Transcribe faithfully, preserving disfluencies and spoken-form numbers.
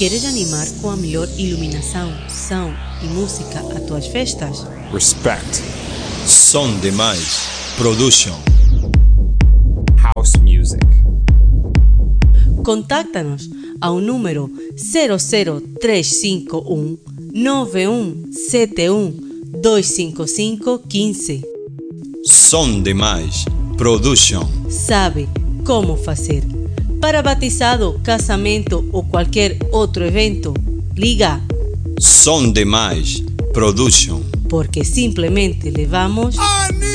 Queres animar com a melhor iluminação, som e música a tuas festas? Respect. Som Demais Production. House music. Contacta-nos ao número zero zero três cinco um nove um sete um dois cinco cinco um cinco. Som Demais Production. Sabe como fazer. Para batizado, casamento ou qualquer outro evento, liga Som Demais Production. porque simplesmente levamos I need